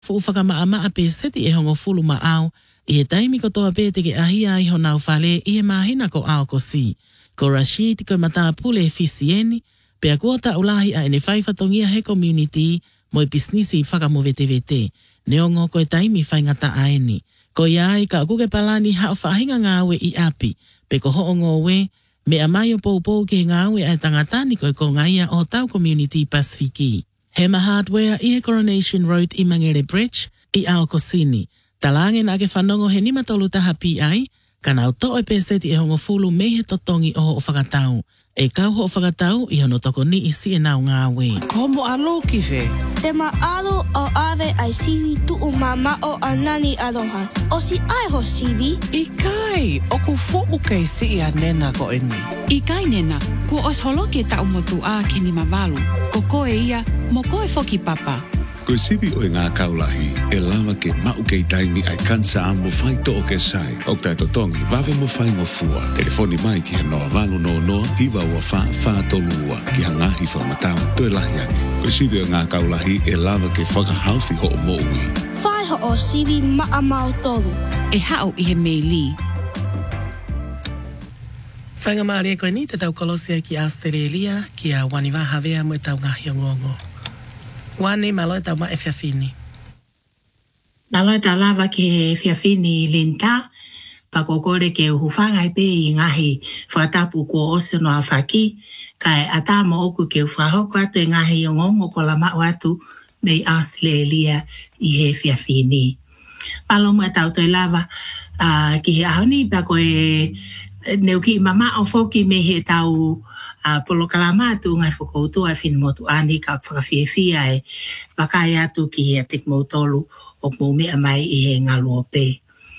Fu whakamaama a peseti e hongo fulu ma au, i he taimi ko toa pē te ke ahia i honau whale i he mahina ko ao ko si. Ko Rashid ko mata pule e fisieni, pe a kuota ulahi a ene whaifatongia he community mo i pisnisi whakamowete. Neongo ko e taimi whaingata aeni. Ko iai ka kuke palani hao whahinga ngāwe i api, pe ko hoongo we, me a mai o pou ke ngāwe a tangatani ko e ko ngaia o tau community Pasifiki. Hema Hardware i he Coronation Road i Mangere Bridge i ao Kosini. Talange na ke whanongo he nima tolu taha pi ai, ka nau to e peseti e hongo fulu me he totongi o whakatau. E kau ho whakatau i hono toko ni i si e nau ngāwe. Komo alo ki whe? Te maalo o ave ai siwi tuu mama o anani aroha. O si ai ho siwi? I kai, o ku fuku kei si i a nena ko eni. I kai nena, ku os holoke ta umotu a ke ni mawalu. Ko koe ia, mo koe foki papa. Koe siwi o ngā kaulahi, e lava ke mau kei taimi ai kansa a mo whai to o ke sai. O tai totongi, wawe mo whai mo fua. Telefoni mai ki he noa walu no hiwa ua wha tolua ki hangahi whamatau toi lahi angi. Koe siwi o ngā kaulahi, e lava ke whakahauwhi ho o mo ui. Whai ho o siwi maa mau tolu. E hao i he meili. Whainga maari e koe ni te tau kolosia ki Australia, ki a waniwaha wea mo e tau ngahi o ngongo. Wani malo e tau ma e whiawhini. Malo e tau lava ki he whiawhini linta, pa kokore ke uhuwhanga i pe i ngahi whatapu ko ose no a whaki, kai ata mo oku ke uwhahoko atu e ngahi o ngongo ko la mau atu nei Australia i he whiawhini. Malo mo e tau toi lava ki he ahoni pa koe neu ki mama o foki me he tau polo kalamatu ngai whakoutu ai whina motu ani ka whakawhiawhia e wakai atu ki he tek mautolu o mumea mai i he ngalu o pe.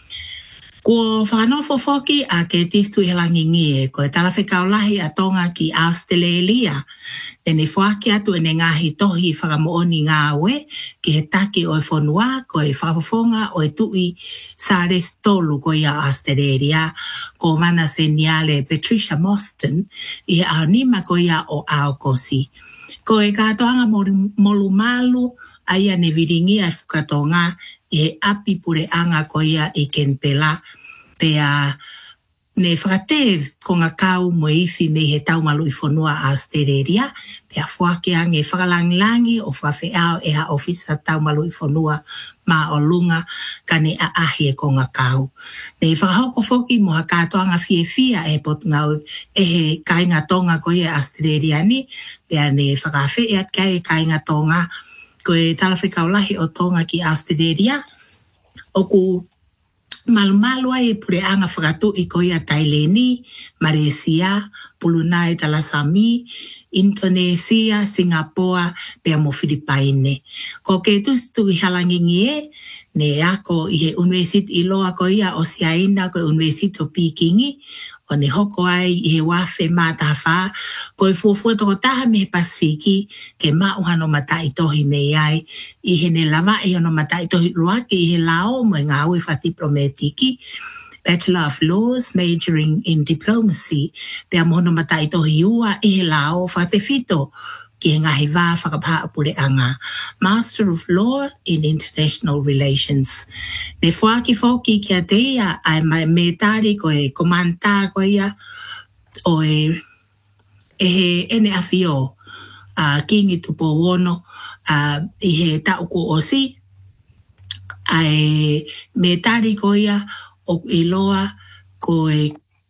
Ko whanofo foki a ke tistu i helangi ngie ko e tarawe kaulahi a tonga ki Australia e ne whaaki atu e ne ngahi tohi whakamooni ngā we ki he taki o e whanua ko e whafafonga o e tui Sares tolu ko i a Australia ko mana se niale Patricia Mostyn i a nima ko i a o Aokosi. Ko e katoanga molu malu a ia ne viringi a whukatonga e api pure anga ko ia e kenpela pe a ne whakate ko ngā kau mo iwi me he taumalu i whanua a Australia pe a whake ange whakalangilangi o whawhe ao e ha ofisa taumalu i whanua ma o lunga ka ne a ahi e ko ngā kau. Ne whakahoko whoki mo ha katoanga whiawhia e pot ngau e he kainga tonga ko ia Australia ni pe a ne whakawhe e at kai kainga tonga ko e tarawe kaulahi o tonga ki Australia, o ku malumalu ai e pure anga whakatu i ko ia Taileni, Malaysia, Brunei Darussalam, Indonesia, Singapore, pe mo Filipaine. Ko ke tustu i halangi ngie, ne ako i he university i loa ko ia Oceania ko university o Pikingi, o ne hoko ai i he wafe mātawha, ko i fuafua toko taha me Pasifiki, ke mauhano matai tohi me ai, i he ne lava i hono matai tohi luake i he lao mo ngā ue whatiplometiki, Bachelor of Laws, majoring in diplomacy, pe a mohono matai tohi ua i he lao whatewhito, ki ngahi wā whakapaa pure anga. Master of Law in International Relations. Ne whaaki whoki kia teia ai mai me tari ko e komanta ko ia o e he ene awhio kingi tupo wono i he tauko o si ai me tari ko ia o i loa ko e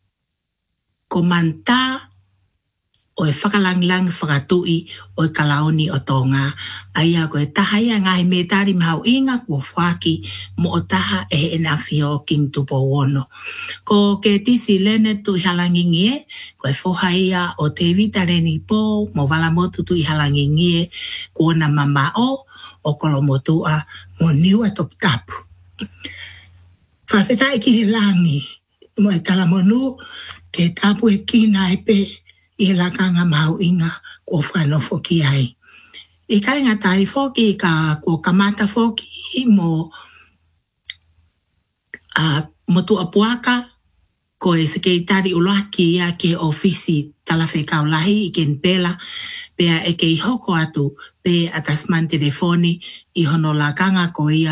komanta o e whakalangilang whakatui o e kalaoni o tonga. Aia ko e taha ia ngahi me tari mahau inga kua whaki mo o taha e he ena whio king tupo wono. Ko ke tisi lene tu i halangi ngie, ko e whoha ia o te vitareni po mo walamotu tu i halangi ngie kua na mama o kolomotua mo niua top tapu. Whawhetai ki he langi mo e kalamonu ke tapu e kina e pe i he lakanga mau inga kua whanofo ki ai. I kai ngā tai whoki ka kua kamata whoki mo motu apuaka ko e se kei tari ulaki ia ke ofisi talafe kaulahi i ken pela, pea e kei hoko atu pe atasman telefoni i hono la kanga ko ia